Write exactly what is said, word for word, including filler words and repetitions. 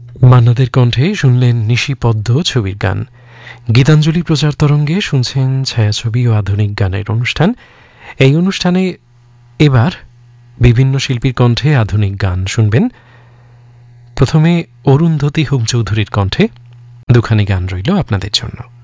মান্নাদের কণ্ঠে শুনলেন নিশিপদ্ম ছবির গান। গীতাঞ্জলি প্রচার তরঙ্গে শুনছেন ছায়াছবি ও আধুনিক গানের অনুষ্ঠান। এই অনুষ্ঠানে এবার বিভিন্ন শিল্পীর কণ্ঠে আধুনিক গান শুনবেন। প্রথমে অরুন্ধতী হুক চৌধুরীর কণ্ঠে দুখানি গান রইল আপনাদের জন্য।